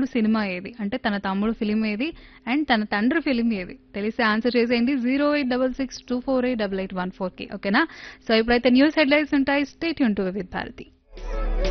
Cinema ఏది, అంటే తన తమ్ముడు ఫిలిం ఏది అండ్ తన తండ్రి ఫిలిం ఏది తెలిస్తే ఆన్సర్ చేసేయండి 08662488814 కి. ఓకేనా? సో ఇప్పుడైతే న్యూస్ హెడ్లైన్స్ ఉంటాయి. Stay tune to with Bharati.